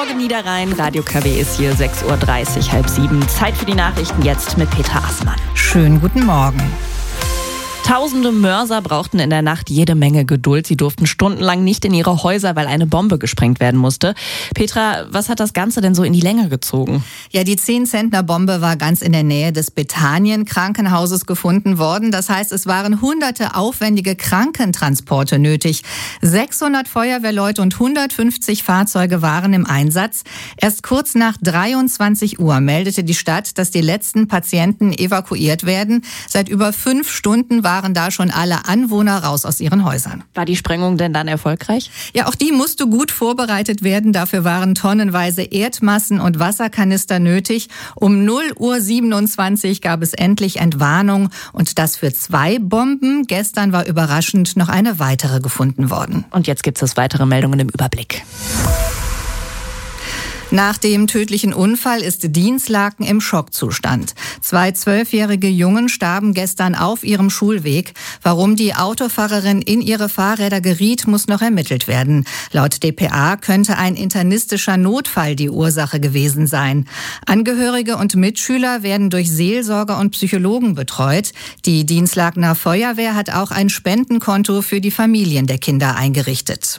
Morgen Niederrhein. Radio KW ist hier 6.30 Uhr, 6:30. Zeit für die Nachrichten jetzt mit Petra Assmann. Schönen guten Morgen. Tausende Mörser brauchten in der Nacht jede Menge Geduld. Sie durften stundenlang nicht in ihre Häuser, weil eine Bombe gesprengt werden musste. Petra, was hat das Ganze denn so in die Länge gezogen? Ja, die 10-Zentner-Bombe war ganz in der Nähe des Bethanien-Krankenhauses gefunden worden. Das heißt, es waren hunderte aufwendige Krankentransporte nötig. 600 Feuerwehrleute und 150 Fahrzeuge waren im Einsatz. Erst kurz nach 23 Uhr meldete die Stadt, dass die letzten Patienten evakuiert werden. Seit über 5 Stunden waren da schon alle Anwohner raus aus ihren Häusern. War die Sprengung denn dann erfolgreich? Ja, auch die musste gut vorbereitet werden. Dafür waren tonnenweise Erdmassen und Wasserkanister nötig. Um 0:27 Uhr gab es endlich Entwarnung und das für 2 Bomben. Gestern war überraschend noch eine weitere gefunden worden. Und jetzt gibt es weitere Meldungen im Überblick. Nach dem tödlichen Unfall ist Dinslaken im Schockzustand. 2 12-jährige Jungen starben gestern auf ihrem Schulweg. Warum die Autofahrerin in ihre Fahrräder geriet, muss noch ermittelt werden. Laut dpa könnte ein internistischer Notfall die Ursache gewesen sein. Angehörige und Mitschüler werden durch Seelsorger und Psychologen betreut. Die Dinslakener Feuerwehr hat auch ein Spendenkonto für die Familien der Kinder eingerichtet.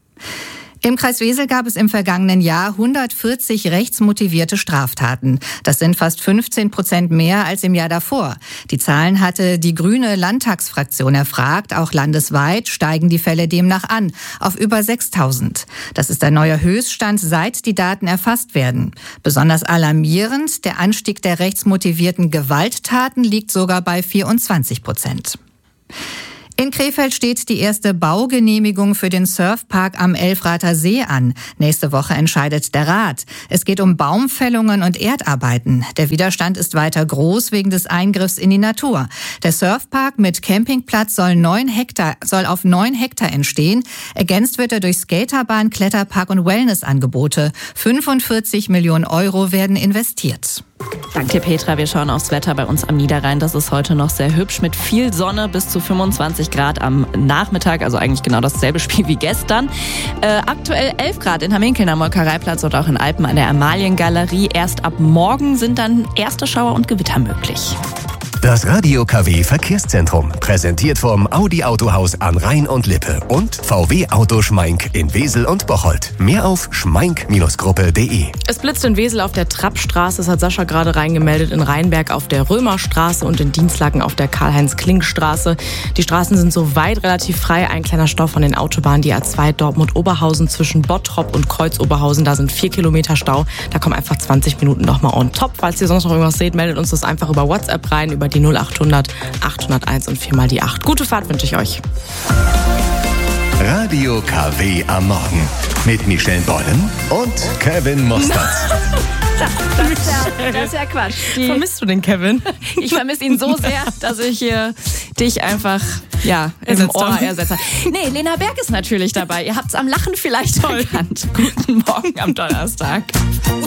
Im Kreis Wesel gab es im vergangenen Jahr 140 rechtsmotivierte Straftaten. Das sind fast 15% mehr als im Jahr davor. Die Zahlen hatte die Grüne Landtagsfraktion erfragt. Auch landesweit steigen die Fälle demnach an, auf über 6.000. Das ist ein neuer Höchststand, seit die Daten erfasst werden. Besonders alarmierend, der Anstieg der rechtsmotivierten Gewalttaten liegt sogar bei 24%. In Krefeld steht die erste Baugenehmigung für den Surfpark am Elfrather See an. Nächste Woche entscheidet der Rat. Es geht um Baumfällungen und Erdarbeiten. Der Widerstand ist weiter groß wegen des Eingriffs in die Natur. Der Surfpark mit Campingplatz soll auf 9 Hektar entstehen. Ergänzt wird er durch Skaterbahn, Kletterpark und Wellnessangebote. 45 Millionen Euro werden investiert. Danke, Petra. Wir schauen aufs Wetter bei uns am Niederrhein. Das ist heute noch sehr hübsch mit viel Sonne, bis zu 25 Grad am Nachmittag. Also eigentlich genau dasselbe Spiel wie gestern. Aktuell 11 Grad in Hamminkeln am Molkereiplatz und auch in Alpen an der Amaliengalerie. Erst ab morgen sind dann erste Schauer und Gewitter möglich. Das Radio KW Verkehrszentrum, präsentiert vom Audi Autohaus an Rhein und Lippe und VW Auto Schmeink in Wesel und Bocholt. Mehr auf schmeink-gruppe.de. Es blitzt in Wesel auf der Trappstraße, das hat Sascha gerade reingemeldet, in Rheinberg auf der Römerstraße und in Dinslaken auf der Karl-Heinz-Klink-Straße. Die Straßen sind soweit relativ frei. Ein kleiner Stau von den Autobahnen, die A2 Dortmund-Oberhausen zwischen Bottrop und Kreuz-Oberhausen. Da sind 4 Kilometer Stau. Da kommen einfach 20 Minuten nochmal on top. Falls ihr sonst noch irgendwas seht, meldet uns das einfach über WhatsApp rein, über die 0800 801 und 4 mal die 8. Gute Fahrt wünsche ich euch. Radio KW am Morgen mit Michelle Bollen und Kevin Mostert. Das ist ja Quatsch. Vermisst du den Kevin? Ich vermisse ihn so sehr, dass ich dich einfach im Ohr ersetze. Nee, Lena Berg ist natürlich dabei. Ihr habt es am Lachen vielleicht erkannt. Guten Morgen am Donnerstag.